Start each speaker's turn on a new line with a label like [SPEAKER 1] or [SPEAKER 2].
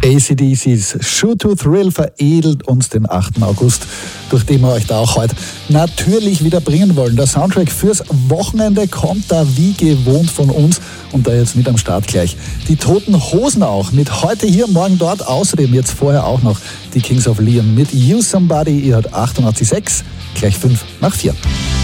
[SPEAKER 1] AC/DC's Shoot to Thrill veredelt uns den 8. August, durch den wir euch da auch heute natürlich wieder bringen wollen. Der Soundtrack fürs Wochenende kommt da wie gewohnt von uns und da jetzt mit am Start gleich die Toten Hosen auch. Mit heute hier, morgen dort. Außerdem jetzt vorher auch noch die Kings of Leon mit You Somebody. Ihr hört 88.6, gleich 5 nach 4.